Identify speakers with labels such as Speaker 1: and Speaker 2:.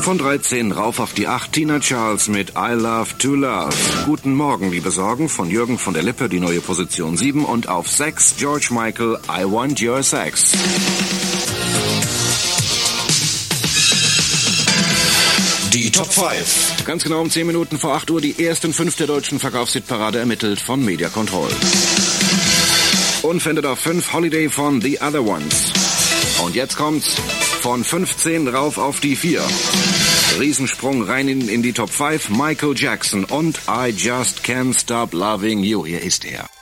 Speaker 1: Von 13 rauf auf die 8, Tina Charles mit I Love to Love. Guten Morgen, liebe Sorgen, von Jürgen von der Lippe, die neue Position 7. Und auf 6 George Michael, I Want Your Sex. Die Top 5. Ganz genau um 10 Minuten vor 8 Uhr die ersten 5 der deutschen Verkaufshitparade ermittelt von Media Control. Unverändert auf 5 Holiday von The Other Ones. Und jetzt kommt's von 15 rauf auf die 4. Riesensprung rein in die Top 5, Michael Jackson und I Just Can't Stop Loving You. Hier ist er.